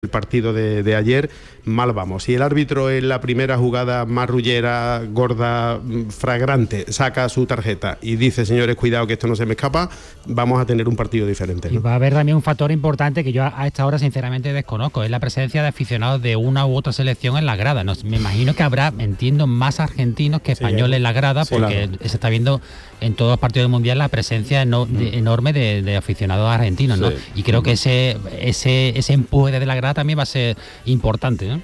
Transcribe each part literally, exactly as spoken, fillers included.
el partido de, de ayer, mal vamos. Si el árbitro en la primera jugada marrullera, gorda, fragrante, saca su tarjeta y dice, señores, cuidado que esto no se me escapa, vamos a tener un partido diferente, ¿no? Y va a haber también un factor importante que yo a esta hora sinceramente desconozco, es la presencia de aficionados de una u otra selección en la grada. No, me imagino que habrá, entiendo, más argentinos que españoles sí, en la grada, sí, porque claro, se está viendo en todos los partidos del Mundial la presencia eno, de, enorme de, de aficionados argentinos, ¿no? Sí. Y creo que ese, ese, ese empuje desde la grada también va a ser importante, ¿no?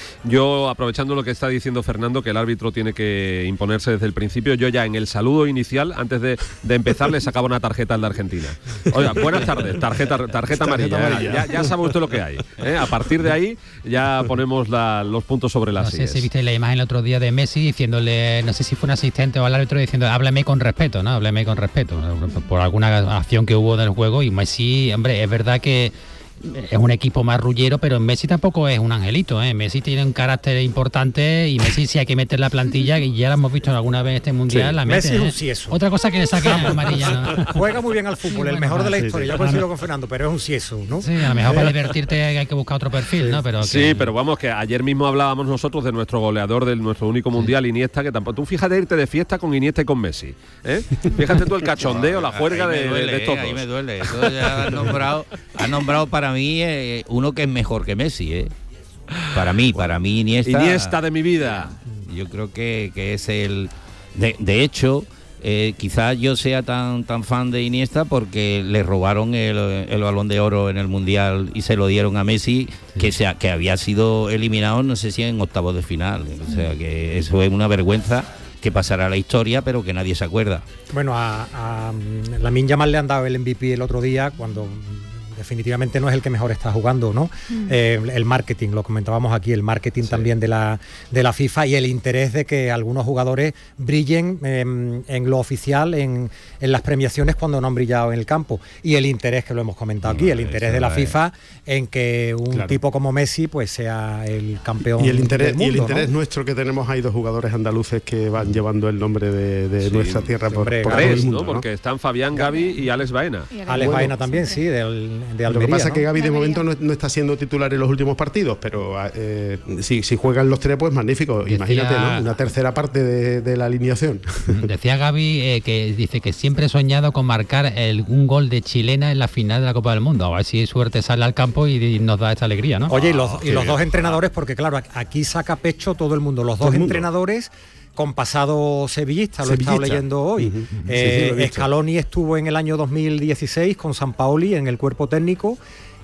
Yo, aprovechando lo que está diciendo Fernando, que el árbitro tiene que imponerse desde el principio, yo ya en el saludo inicial, antes de, de empezar, le sacaba una tarjeta al de Argentina. Oiga, buenas tardes, tarjeta, tarjeta, tarjeta amarilla, amarilla. Ya, ya sabe usted lo que hay, ¿eh? A partir de ahí ya ponemos la, los puntos sobre las sillas. No sé si viste la imagen el otro día de Messi diciéndole, no sé si fue un asistente o al árbitro diciendo, háblame con respeto, ¿no? Háblame con respeto, por alguna acción que hubo en el juego. Y Messi, hombre, es verdad que es un equipo más rullero, pero Messi tampoco es un angelito, ¿eh? Messi tiene un carácter importante y Messi sí hay que meter la plantilla, y ya la hemos visto alguna vez en este mundial, sí, la mete, Messi es un ¿eh? sieso. Otra cosa que le saque la amarilla, ¿no? Juega muy bien al fútbol, sí, el bueno, mejor de la historia, sí, sí. Ya coincido con Fernando, pero es un sieso, ¿no? Sí, a lo mejor para divertirte hay que buscar otro perfil, sí, ¿no? Pero que... Sí, pero vamos, que ayer mismo hablábamos nosotros de nuestro goleador, de nuestro único mundial, sí, Iniesta, que tampoco... Tú fíjate irte de fiesta con Iniesta y con Messi, ¿eh? Fíjate tú el cachondeo, la juerga de, duele, de, de todos. Ahí me duele, eso ya ha nombrado, ha nombrado para mí eh, uno que es mejor que Messi, ¿eh? Para mí, bueno, para mí Iniesta... Iniesta de mi vida. Yo creo que, que es el... De, de hecho, eh, quizás yo sea tan, tan fan de Iniesta porque le robaron el, el Balón de Oro en el Mundial y se lo dieron a Messi, sí, que, se, que había sido eliminado, no sé si en octavos de final. O sea, que eso es una vergüenza que pasará a la historia, pero que nadie se acuerda. Bueno, a, a Lamine Yamal le han dado el M V P el otro día cuando... definitivamente no es el que mejor está jugando, ¿no? Mm. Eh, el marketing, lo comentábamos aquí, el marketing sí, también de la, de la FIFA y el interés de que algunos jugadores brillen eh, en lo oficial, en, en las premiaciones cuando no han brillado en el campo. Y el interés, que lo hemos comentado no, aquí, el interés de la FIFA en que un claro, tipo como Messi pues sea el campeón y el interés, del mundo, y el interés ¿no? nuestro que tenemos, hay dos jugadores andaluces que van llevando el nombre de, de sí, nuestra tierra por, hombre, por tres, todo el mundo, ¿no? Porque ¿no? Están Fabián, Gavi y Alex Baena. Y Alex bueno, Baena también, sí, del de Almería, lo que pasa ¿no? es que Gavi de momento no, no está siendo titular en los últimos partidos, pero eh, si, si juegan los tres, pues magnífico. Decía, imagínate, ¿no? Una tercera parte de, de la alineación. Decía Gavi eh, que dice que siempre he soñado con marcar el, un gol de chilena en la final de la Copa del Mundo. A ver si suerte sale al campo y, y nos da esta alegría, ¿no? Oye, y los, y los dos entrenadores, porque claro, aquí saca pecho todo el mundo. Los dos entrenadores con pasado sevillista, lo he estado leyendo hoy. Uh-huh, uh-huh. Eh, sí, sí, Scaloni estuvo en el año dos mil dieciséis con Sampaoli en el cuerpo técnico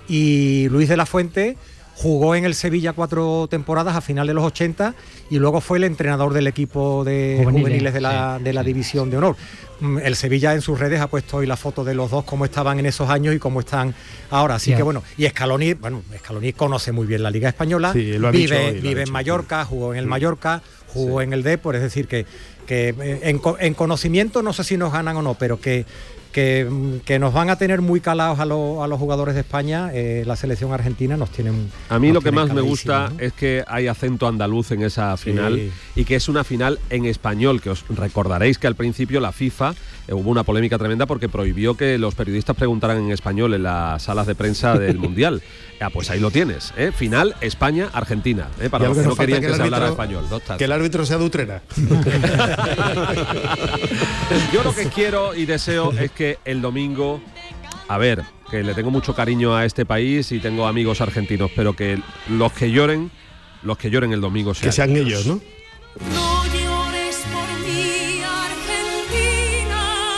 y Luis de la Fuente jugó en el Sevilla cuatro temporadas a final de los ochenta y luego fue el entrenador del equipo de juveniles, juveniles de la, sí, de la sí. División de Honor. El Sevilla en sus redes ha puesto hoy la foto de los dos, cómo estaban en esos años y cómo están ahora. Así yeah. que bueno, y Scaloni, bueno, Scaloni conoce muy bien la Liga Española, sí, vive, hoy, vive en Mallorca, jugó en el Mallorca, jugó sí. en el Depor, es decir, que, que en, en conocimiento no sé si nos ganan o no, pero que Que, que nos van a tener muy calados a, lo, a los jugadores de España, eh, la selección argentina nos tiene A mí lo que más me gusta, ¿no?, es que hay acento andaluz en esa final, sí, y que es una final en español, que os recordaréis que al principio la FIFA eh, hubo una polémica tremenda porque prohibió que los periodistas preguntaran en español en las salas de prensa del Mundial. Ah, pues ahí lo tienes, ¿eh? Final España-Argentina, ¿eh? Para los que no querían que, que se hablara español. Que el árbitro sea de Utrera. Yo lo que quiero y deseo es que el domingo, a ver, que le tengo mucho cariño a este país y tengo amigos argentinos, pero que los que lloren, los que lloren el domingo sean que sean ellos, ¿no? No llores por mí, Argentina,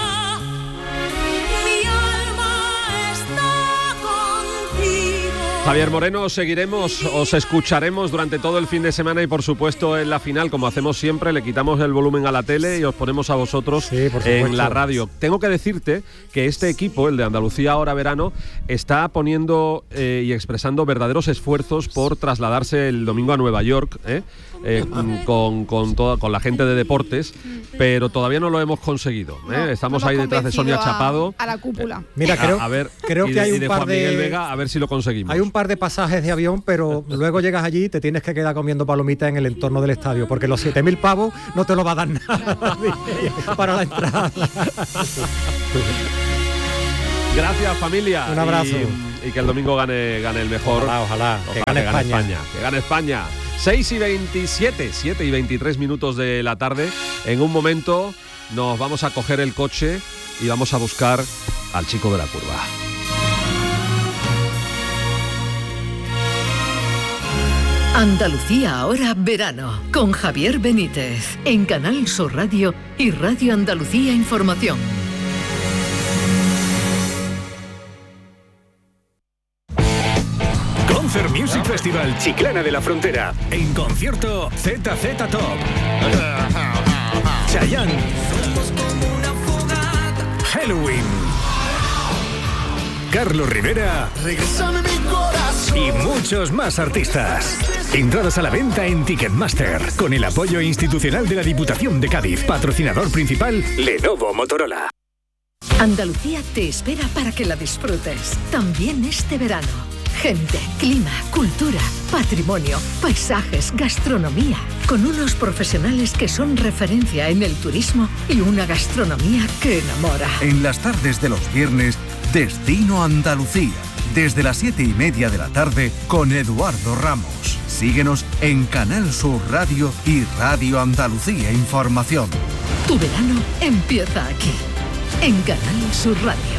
mi alma está contigo. Javier Moreno, os seguiremos, os escucharemos durante todo el fin de semana y por supuesto en la final, como hacemos siempre, le quitamos el volumen a la tele y os ponemos a vosotros sí, en la radio. Tengo que decirte que este equipo, el de Andalucía Ahora Verano, está poniendo eh, y expresando verdaderos esfuerzos por trasladarse el domingo a Nueva York, ¿eh? Eh, con, con, toda, con la gente de deportes, pero todavía no lo hemos conseguido, ¿eh? No, Estamos no ahí detrás de Sonia a, Chapado. A la cúpula. Mira, creo, a, a ver, creo y que hay de, un de par Juan de Miguel Vega, a ver si lo conseguimos. Hay un par de pasajes de avión, pero luego llegas allí y te tienes que quedar comiendo palomitas en el entorno del estadio, porque los siete mil pavos no te lo va a dar nada para la entrada. Gracias, familia. Un abrazo. Y y que el domingo gane, gane el mejor. Ojalá, ojalá, ojalá que, gane que gane España. España. Que gane España. seis y veintisiete, siete y veintitrés minutos de la tarde. En un momento nos vamos a coger el coche y vamos a buscar al chico de la curva. Andalucía ahora verano, con Javier Benítez, en Canal Sur Radio y Radio Andalucía Información. Concert Music Festival Chiclana de la Frontera. En concierto Z Z Top, Chayanne, Halloween, Carlos Rivera y muchos más artistas. Entradas a la venta en Ticketmaster, con el apoyo institucional de la Diputación de Cádiz. Patrocinador principal, Lenovo Motorola. Andalucía te espera para que la disfrutes, también este verano. Gente, clima, cultura, patrimonio, paisajes, gastronomía, con unos profesionales que son referencia en el turismo y una gastronomía que enamora. En las tardes de los viernes, Destino Andalucía, desde las siete y media de la tarde con Eduardo Ramos. Síguenos en Canal Sur Radio y Radio Andalucía Información. Tu verano empieza aquí, en Canal Sur Radio.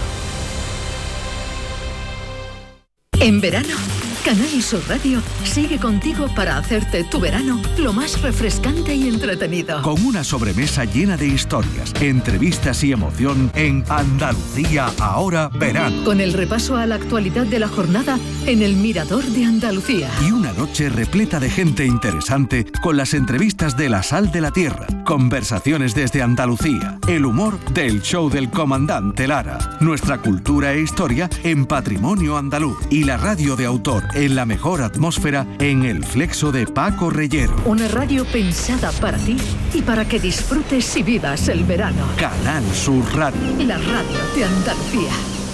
En verano, Canal Sur Radio sigue contigo para hacerte tu verano lo más refrescante y entretenido. Con una sobremesa llena de historias, entrevistas y emoción en Andalucía ahora verano. Con el repaso a la actualidad de la jornada en el Mirador de Andalucía. Y una noche repleta de gente interesante con las entrevistas de La Sal de la Tierra, conversaciones desde Andalucía, el humor del show del comandante Lara, nuestra cultura e historia en Patrimonio Andaluz y la radio de autor en la mejor atmósfera en el Flexo de Paco Reyero. Una radio pensada para ti y para que disfrutes y vivas el verano. Canal Sur Radio. La radio de Andalucía.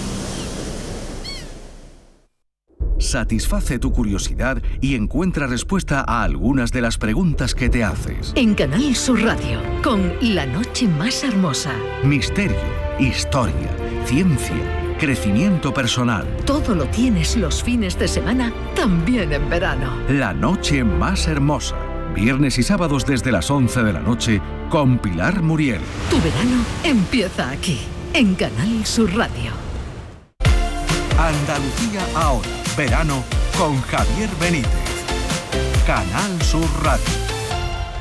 Satisface tu curiosidad y encuentra respuesta a algunas de las preguntas que te haces. En Canal Sur Radio, con La Noche Más Hermosa. Misterio, historia, ciencia, crecimiento personal. Todo lo tienes los fines de semana, también en verano. La Noche Más Hermosa. Viernes y sábados desde las once de la noche con Pilar Muriel. Tu verano empieza aquí, en Canal Sur Radio. Andalucía ahora, verano con Javier Benítez. Canal Sur Radio.